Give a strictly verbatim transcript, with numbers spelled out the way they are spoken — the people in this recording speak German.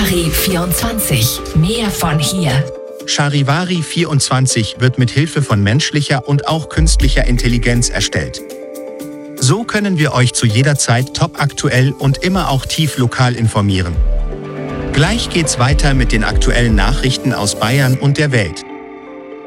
Charivari vierundzwanzig. Mehr von hier. Charivari vierundzwanzig wird mit Hilfe von menschlicher und auch künstlicher Intelligenz erstellt. So können wir euch zu jeder Zeit top aktuell und immer auch tief lokal informieren. Gleich geht's weiter mit den aktuellen Nachrichten aus Bayern und der Welt.